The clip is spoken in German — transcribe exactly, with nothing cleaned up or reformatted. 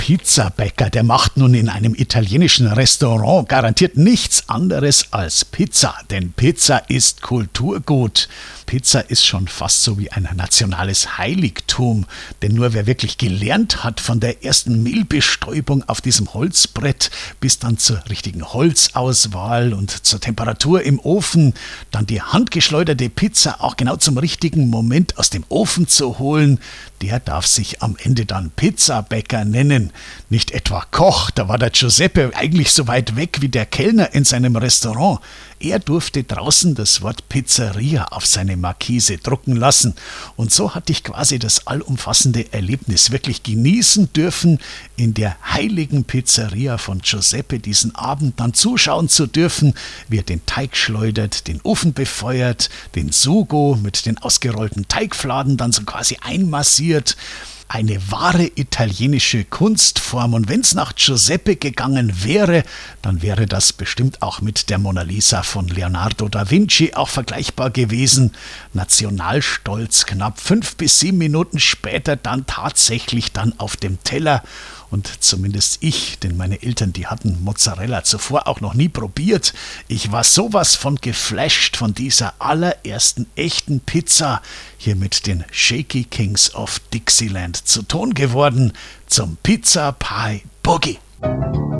Pizzabäcker, der macht nun in einem italienischen Restaurant garantiert nichts anderes als Pizza, denn Pizza ist Kulturgut. Pizza ist schon fast so wie ein nationales Heiligtum, denn nur wer wirklich gelernt hat von der ersten Mehlbestäubung auf diesem Holzbrett bis dann zur richtigen Holzauswahl und zur Temperatur im Ofen, dann die handgeschleuderte Pizza auch genau zum richtigen Moment aus dem Ofen zu holen, der darf sich am Ende dann Pizzabäcker nennen. Nicht etwa Koch, da war der Giuseppe eigentlich so weit weg wie der Kellner in seinem Restaurant. Er durfte draußen das Wort Pizzeria auf seine Markise drucken lassen. Und so hatte ich quasi das allumfassende Erlebnis wirklich genießen dürfen, in der heiligen Pizzeria von Giuseppe diesen Abend dann zuschauen zu dürfen, wie er den Teig schleudert, den Ofen befeuert, den Sugo mit den ausgerollten Teigfladen dann so quasi einmassiert. Eine wahre italienische Kunstform, und wenn es nach Giuseppe gegangen wäre, dann wäre das bestimmt auch mit der Mona Lisa von Leonardo da Vinci auch vergleichbar gewesen. Nationalstolz knapp fünf bis sieben Minuten später dann tatsächlich dann auf dem Teller. Und zumindest ich, denn meine Eltern, die hatten Mozzarella zuvor auch noch nie probiert. Ich war sowas von geflasht von dieser allerersten echten Pizza, hier mit den Shaky Kings of Dixieland zu Ton geworden, zum Pizza Pie Boogie.